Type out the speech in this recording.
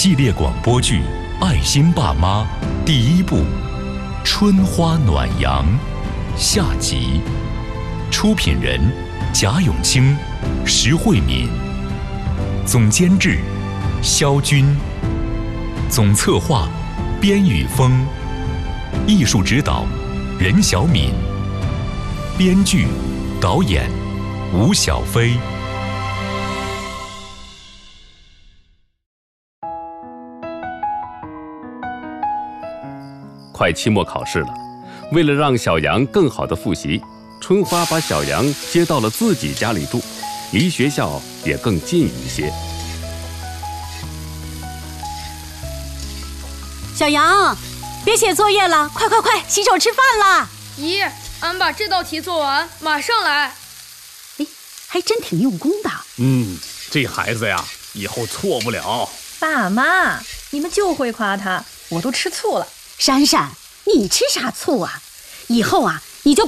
系列广播剧《爱心爸妈》第1部《春花暖阳》下集，出品人贾永清、石慧敏，总监制肖军，总策划边宇峰，艺术指导任小敏，编剧导演吴小飞。 快期末考试了，为了让小杨更好的复习，春花把小杨接到了自己家里住，离学校也更近一些。 小杨，别写作业了，快，洗手吃饭啦！ 姨，俺把这道题做完，马上来。 哎，还真挺用功的。 这孩子呀，以后错不了。 爸妈，你们就会夸他，我都吃醋了。 珊珊，你吃啥醋啊？以后啊，